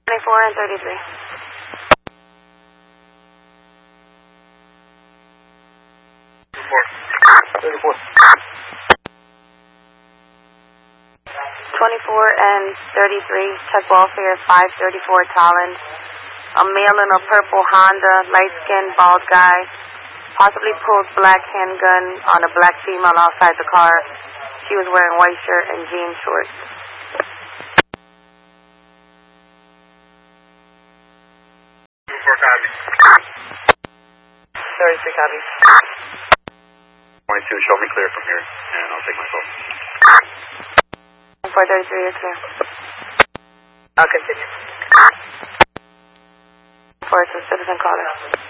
24 and 33. 34. 24 and 33, check welfare 534 Collins. A male in a purple Honda, light-skinned, bald guy, possibly pulled black handgun on a black female outside the car. She was wearing white shirt and jean shorts. 24 copy. 33 copy. 22, show me clear from here, and I'll take my phone. 433, you're clear. I'll continue. For a citizen caller.